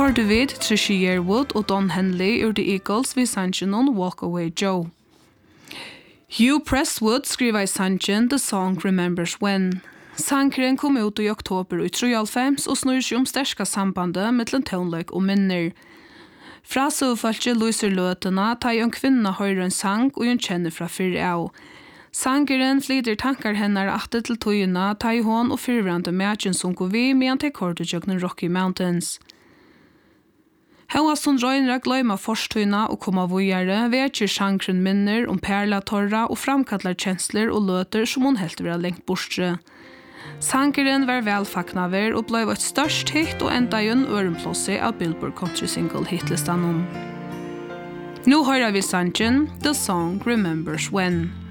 hørte vi Trisha Yearwood og Don Henley ur The Eagles ved sangen Walk Away Joe. Hugh Presswood skriva i sangen The Song Remembers When. Sangren kom ut i oktober i 1993 og snur seg sterska sambandet mellom tonløk og minner. Fra sovfallet lyser løtene ta en kvinne høyre en sang og en kjenner fra fyrre av. Sangeren flyter tankar hennar atte til tøyene ta i hånd og fyrvrande matchen som går vi med til kortetjøkken Rocky Mountains. Hva som røyner gløyma forstøyna og komma vågjere, veker sangren minner om perla torra og framkallar kjensler og løter som hun helt vil ha lengt bortre. Sangeren var velfaknaver og ble et størst hit og enda i en ørenplåse av Billboard Country Single hitlistan. Nå hører vi sangen The Song Remembers When.